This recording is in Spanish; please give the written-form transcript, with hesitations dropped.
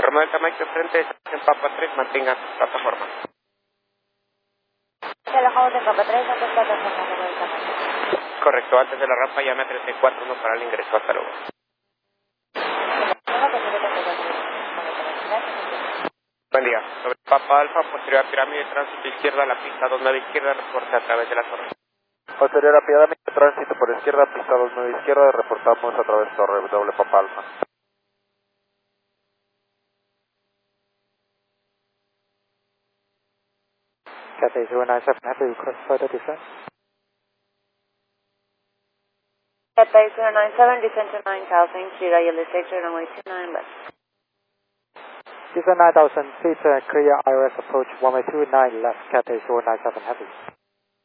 Romeo del Tamayo frente en Papa 3, mantenga su plataforma. Relajado de Papa 3, antes plataforma Romeo del Tamayo. Correcto, antes de la rampa llame a 34, no para el ingreso, hasta luego. Buen día. Sobre Papa Alfa, posterior a pirámide de tránsito izquierda a la pista 29 izquierda, reporte a través de la torre. Posterior a pirámide de tránsito por izquierda, pista 29 izquierda, reportamos a través de torre doble Papa Alfa. Cathay 097, happy request further descent. Cathay 097, descent to 9000, Sierra Yellow Sector, runway 29 left. Descent 9000 feet, clear IRS approach, runway 29 left, Cathay 097, heavy.